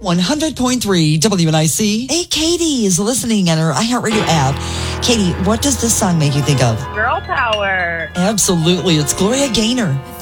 100.3 WNIC. Hey, Katie is listening on her iHeartRadio app. Katie, what does this song make you think of? Girl power. Absolutely. It's Gloria Gaynor.